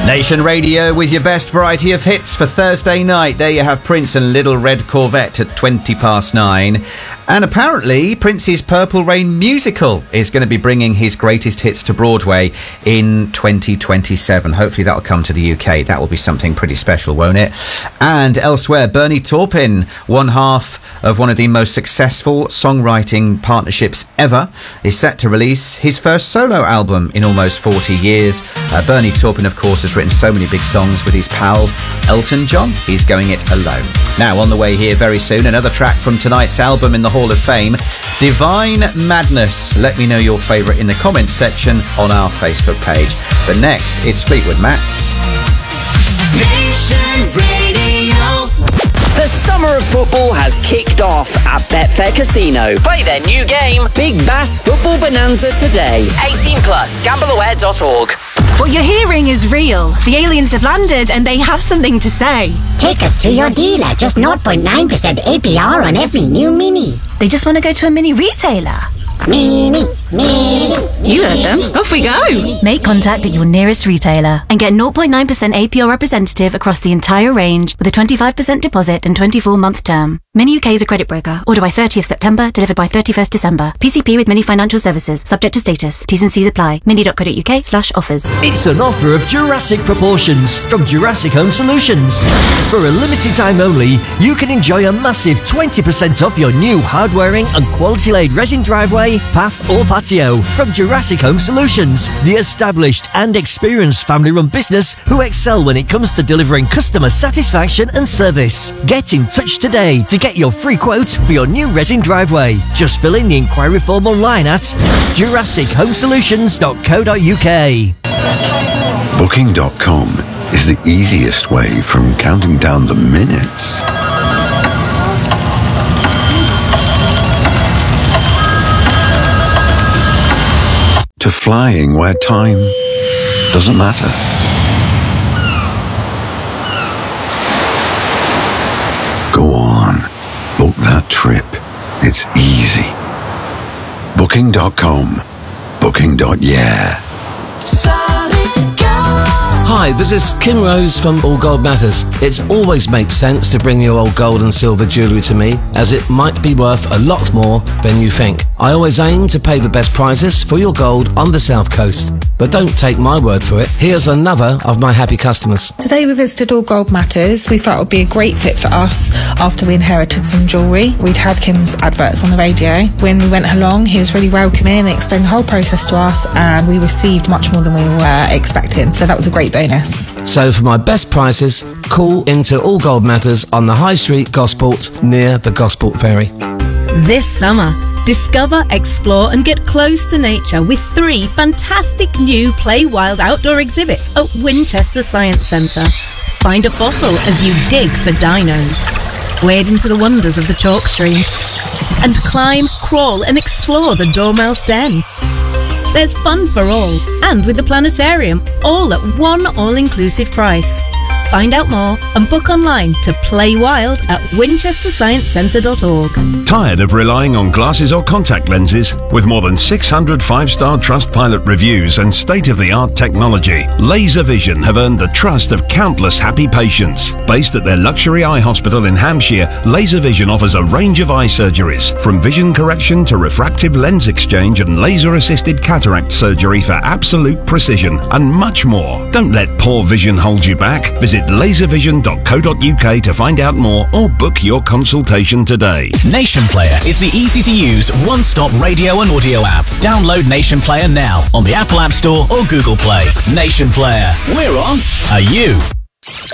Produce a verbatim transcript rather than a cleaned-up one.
Nation Radio with your best variety of hits for Thursday night. There you have Prince and Little Red Corvette at twenty past nine. And apparently Prince's Purple Rain musical is going to be bringing his greatest hits to Broadway in twenty twenty-seven. Hopefully that'll come to the U K. That will be something pretty special, won't it? And elsewhere, Bernie Taupin, one half of one of the most successful songwriting partnerships ever, is set to release his first solo album in almost forty years. Uh, Bernie Taupin, of course, has written so many big songs with his pal Elton John. He's going it alone. Now, on the way here very soon, another track from tonight's album in the Hall of Fame, Divine Madness. Let me know your favourite in the comments section on our Facebook page. But next, it's Fleetwood Mac. Nation Radio. The summer of football has kicked off at Betfair Casino. Play their new game, Big Bass Football Bonanza, today. eighteen plus, gamble aware dot org. What you're hearing is real. The aliens have landed and they have something to say. Take us to your dealer. Just zero point nine percent A P R on every new Mini. They just want to go to a mini retailer. Mini, Mini. You heard them. Off we go. Make contact at your nearest retailer and get zero point nine percent A P R representative across the entire range with a twenty-five percent deposit and twenty-four month term. Mini U K is a credit broker. Order by thirtieth September, delivered by thirty-first December. P C P with Mini Financial Services. Subject to status. T's and C's apply. mini dot co dot uk slash offers. It's an offer of Jurassic proportions from Jurassic Home Solutions. For a limited time only, you can enjoy a massive twenty percent off your new hard-wearing and quality-laid resin driveway, path or patio from Jurassic Home Solutions, the established and experienced family-run business who excel when it comes to delivering customer satisfaction and service. Get in touch today to get your free quote for your new resin driveway. Just fill in the inquiry form online at jurassic home solutions dot co dot uk. Booking dot com is the easiest way from counting down the minutes to flying where time doesn't matter. Go on, book that trip. It's easy. Booking dot com. Booking. Yeah. Hi, this is Kim Rose from All Gold Matters. It always makes sense to bring your old gold and silver jewellery to me, as it might be worth a lot more than you think. I always aim to pay the best prices for your gold on the South Coast. But don't take my word for it. Here's another of my happy customers. Today we visited All Gold Matters. We felt it would be a great fit for us after we inherited some jewellery. We'd had Kim's adverts on the radio. When we went along, he was really welcoming and explained the whole process to us, and we received much more than we were expecting. So that was a great bonus. So for my best prices, call into All Gold Matters on the High Street, Gosport, near the Gosport Ferry. This summer, discover, explore and get close to nature with three fantastic new Play Wild outdoor exhibits at Winchester Science Centre. Find a fossil as you dig for dinos. Wade into the wonders of the chalk stream. And climb, crawl and explore the Dormouse Den. There's fun for all, and with the planetarium, all at one all-inclusive price. Find out more and book online to Play Wild at winchester science centre dot org. Tired of relying on glasses or contact lenses? With more than six hundred five-star Trustpilot reviews and state-of-the-art technology, Laser Vision have earned the trust of countless happy patients. Based at their luxury eye hospital in Hampshire, Laser Vision offers a range of eye surgeries, from vision correction to refractive lens exchange and laser-assisted cataract surgery for absolute precision, and much more. Don't let poor vision hold you back. Visit laser vision dot co dot uk to find out more or book your consultation today. Nation Player is the easy-to-use, one-stop radio and audio app. Download Nation Player now on the Apple App Store or Google Play. Nation Player. We're on. Are you?